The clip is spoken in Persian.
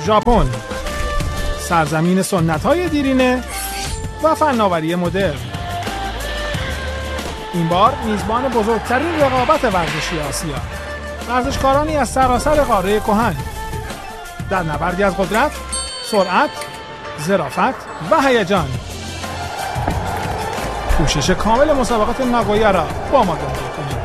ژاپن، سرزمین سنت‌های دیرینه و فناوری مدرن. این بار میزبان بزرگترین رقابت ورزشی آسیا، ورزشکارانی از سراسر قاره کهن در نبردی از قدرت، سرعت، ظرافت و هیجان. کوشش کامل مسابقات ناگویا را با ما دنبال کنید.